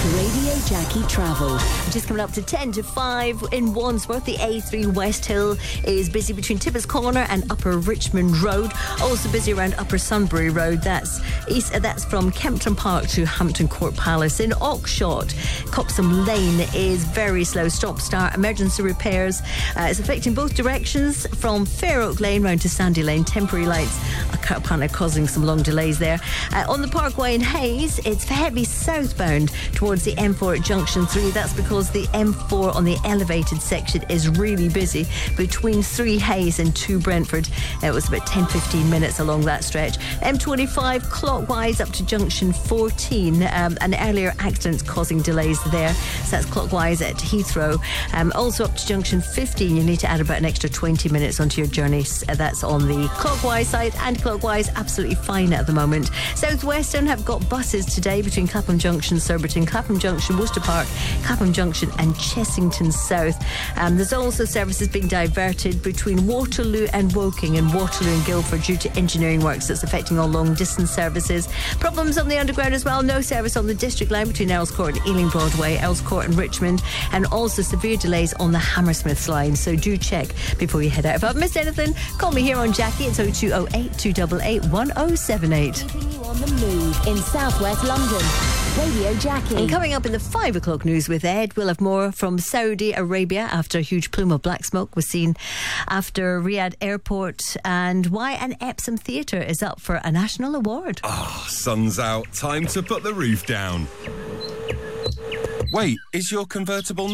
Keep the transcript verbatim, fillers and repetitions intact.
Radio Jackie Travel. Just coming up to ten to five in Wandsworth. The A three West Hill is busy between Tibbetts Corner and Upper Richmond Road. Also busy around Upper Sunbury Road. That's east. That's from Kempton Park to Hampton Court Palace. In Oxshott, Coxham Lane is very slow. Stop start emergency repairs. Uh, it's affecting both directions from Fair Oak Lane round to Sandy Lane. Temporary lights are apparently causing some long delays there. Uh, on the Parkway in Hayes, it's heavy southbound towards the M four at Junction three. That's because the M four on the elevated section is really busy between three Hayes and two Brentford. It was about ten to fifteen minutes along that stretch. M twenty-five clockwise up to Junction fourteen. Um, an earlier accident causing delays there. So that's clockwise at Heathrow. Um, also up to Junction fifteen, you need to add about an extra twenty minutes onto your journey. Uh, that's on the clockwise side, and clockwise absolutely fine at the moment. Southwestern have got buses today between Clapham Junction, Surbiton, Clapham Junction, Worcester Park, Clapham Junction and Chessington South. Um, there's also services being diverted between Waterloo and Woking and Waterloo and Guildford due to engineering works that's affecting all long distance services. Problems on the underground as well. No service on the District Line between Earls Court and Ealing Broadway, Earls Court and Richmond, and also severe delays on the Hammersmiths line. So do check before you head out. If I've missed anything, call me here on Jackie. It's oh two oh eight, two eight eight, one oh seven eight. Keeping you on the move in southwest London. Radio Jackie. And coming up in the five o'clock news with Ed, we'll have more from Saudi Arabia after a huge plume of black smoke was seen after Riyadh Airport, and why an Epsom Theatre is up for a national award. Ah, oh, sun's out. Time to put the roof down. Wait, is your convertible